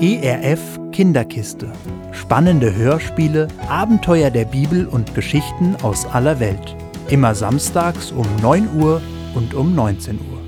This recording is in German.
ERF Kinderkiste. Spannende Hörspiele, Abenteuer der Bibel und Geschichten aus aller Welt. Immer samstags um 9 Uhr und um 19 Uhr.